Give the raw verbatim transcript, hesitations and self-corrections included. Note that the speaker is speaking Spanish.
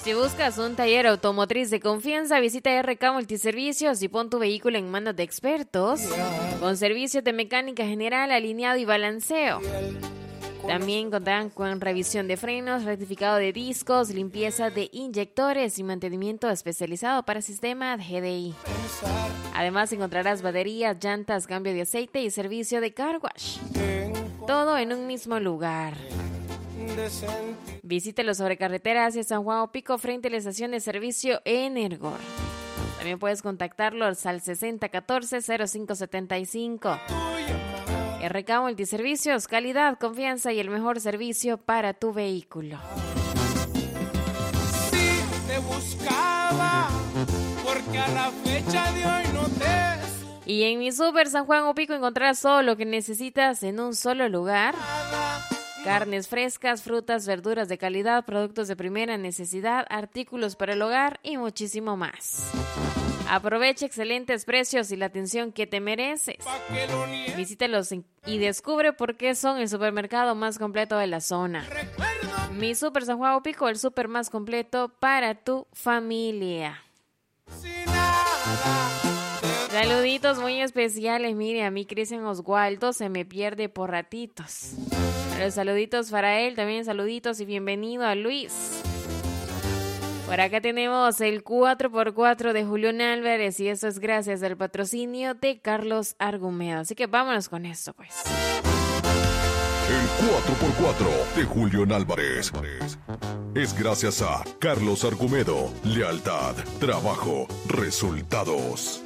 Si buscas un taller automotriz de confianza, visita R K Multiservicios y pon tu vehículo en manos de expertos con servicios de mecánica general, alineado y balanceo. También contarán con revisión de frenos, rectificado de discos, limpieza de inyectores y mantenimiento especializado para sistema G D I. Además encontrarás baterías, llantas, cambio de aceite y servicio de car wash. Todo en un mismo lugar. Visítelo sobre carretera hacia San Juan Opico frente a la estación de servicio Energor. También puedes contactarlos al sesenta catorce cero cinco setenta y cinco. R K Multiservicios, calidad, confianza y el mejor servicio para tu vehículo. Sí, te buscaba, porque a la fecha de hoy no te... Y en mi Super San Juan Opico encontrarás todo lo que necesitas en un solo lugar. Carnes frescas, frutas, verduras de calidad, productos de primera necesidad, artículos para el hogar y muchísimo más. Aprovecha excelentes precios y la atención que te mereces. Visítalos y descubre por qué son el supermercado más completo de la zona. Mi Super San Juan Opico, el super más completo para tu familia. Saluditos muy especiales. Mire, a mí Cristian Oswaldo se me pierde por ratitos. Pero saluditos para él, también saluditos y bienvenido a Luis. Por acá tenemos el cuatro por cuatro de Julián Álvarez y eso es gracias al patrocinio de Carlos Argumedo. Así que vámonos con esto, pues. El cuatro por cuatro de Julián Álvarez es gracias a Carlos Argumedo. Lealtad, trabajo, resultados.